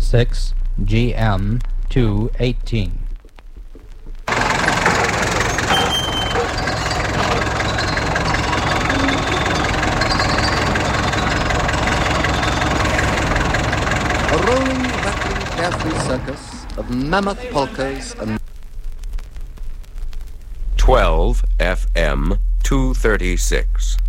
6 GM 218. A rolling, rattling, carefree circus of mammoth polkas and 12 FM 236.